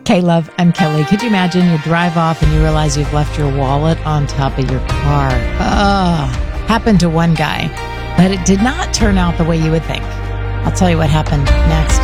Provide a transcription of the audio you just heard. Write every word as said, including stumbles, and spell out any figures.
K Love, I'm Kelly. Could you imagine you drive off and you realize you've left your wallet on top of your car? Ugh. Happened to one guy, but it did not turn out the way you would think. I'll tell you what happened next.